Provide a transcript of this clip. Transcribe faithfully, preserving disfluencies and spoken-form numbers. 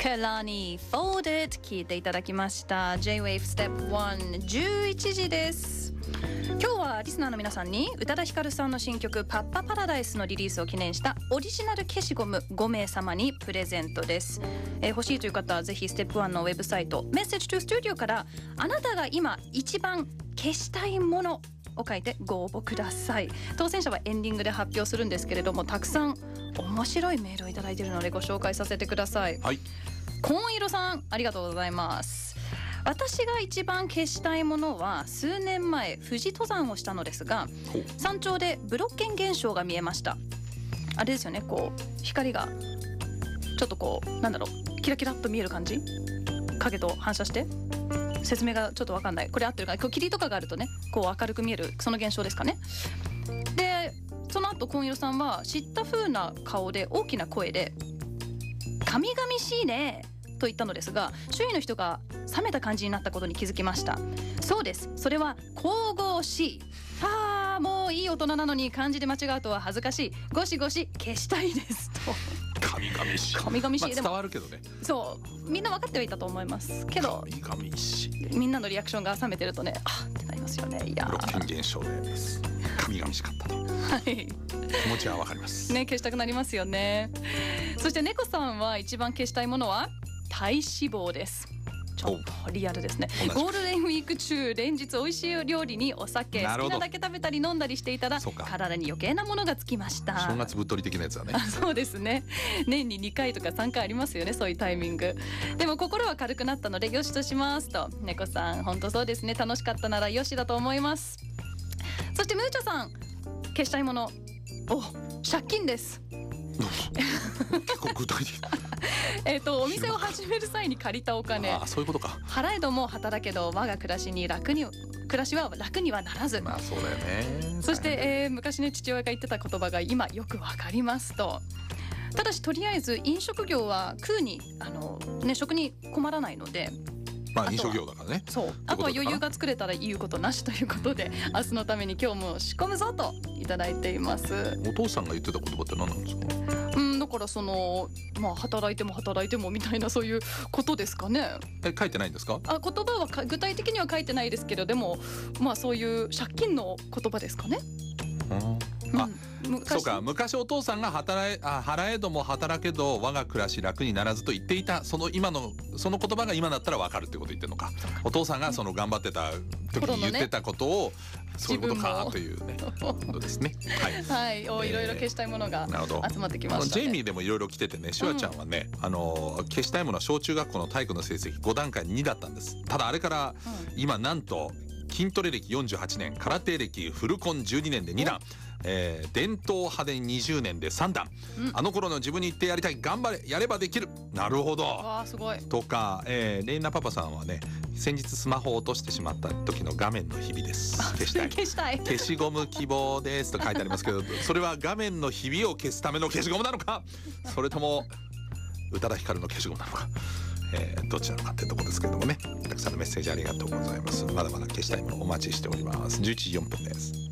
Kalani Folded 聞いていただきました。 J-Wave Step いち、じゅういちじです。今日はリスナーの皆さんに宇多田ヒカルさんの新曲パッパパラダイスのリリースを記念したオリジナル消しゴムご名様にプレゼントです。えー、欲しいという方はぜひステップワンのウェブサイト Message to Studio からあなたが今一番消したいものを書いてご応募ください。当選者はエンディングで発表するんですけれども、たくさん面白いメールをいただいているのでご紹介させてください。 はい、 紺色さん、ありがとうございます。私が一番消したいものは数年前富士登山をしたのですが、山頂でブロッケン現象が見えました。あれですよね、こう光がちょっとこうなんだろうキラキラっと見える感じ、影と反射して、説明がちょっと分かんない、これ合ってるかな、こう霧とかがあるとねこう明るく見える、その現象ですかね。でその後紺色さんは知った風な顔で大きな声で神々しいねと言ったのですが、周囲の人が冷めた感じになったことに気づきました。そうです、それは神々しい。あーもういい大人なのに漢字で間違うとは恥ずかしい。ゴシゴシ消したいですと。 神々しい、 神々しい、 まあ、伝わるけどね。 そうみんな分かってはいたと思いますけど、 神々しい、 みんなのリアクションが冷めてるとね、あってなりますよね。いやブロッケン現象です神々しかったと、 はい、 気持ちは分かりますね。消したくなりますよね。そして猫さんは一番消したいものは体脂肪です。ちょっとリアルですね。ゴールデンウィーク中連日美味しい料理にお酒、好きなだけ食べたり飲んだりしていたら体に余計なものがつきました。 正月ぶっ取り的なやつだね。 そうですね、年ににかいとかさんかいありますよね、そういうタイミング。でも心は軽くなったのでよしとしますと。猫さん本当そうですね、楽しかったならよしだと思います。そしてムーチョさん、消したいもの、お借金です。 結構具体的えっとお店を始める際に借りたお金、 あ、そういうことか。 払えども働けど我が暮らしに楽に暮らしは楽にはならず、 まあそうだよね。 そして、えー、昔ね父親が言ってた言葉が今よくわかりますと。ただしとりあえず飲食業は食うにあの、ね、食に困らないので、 まあ飲食業だからね。 そうあとは余裕が作れたら言うことなしということで、明日のために今日も仕込むぞといただいています。 お父さんが言ってた言葉って何なんですか？ うん、だからそのまあ働いても働いてもみたいな、そういうことですかね。 え、書いてないんですか？ あ、言葉はか具体的には書いてないですけど、でもまあそういう借金の言葉ですかね。 うん、あ、そうか、昔お父さんが働えあ払えども働けど我が暮らし楽にならずと言っていた、その今のその言葉が今だったら分かるってこと言ってるのか。お父さんがその頑張ってた時に言ってたことを、そういうことかというねことですね。はい、 はい、いろいろ消したいものが集まってきましたね。 ジェイミーでもいろいろ来ててね、シュワちゃんはね、うん、あの消したいものは小中学校の体育の成績ご段階にだったんです。ただあれから今なんと筋トレ歴よんじゅうはちねん、空手歴フルコンじゅうにねんでにだん、えー、伝統派でにじゅうねんでさんだん、うん、あの頃の自分に言ってやりたい、頑張れ、やればできる、なるほど、 わーすごいとか、えー、レイナパパさんはね、先日スマホを落としてしまった時の画面の日々です。消したい消したい消しゴム希望ですと書いてありますけど、それは画面の日々を消すための消しゴムなのか、それとも宇多田ヒカルの消しゴムなのか、えー、どっちなのかってとこですけどもね。たくさんのメッセージありがとうございます。まだまだ消したいものお待ちしております。じゅういちじよんぷんです。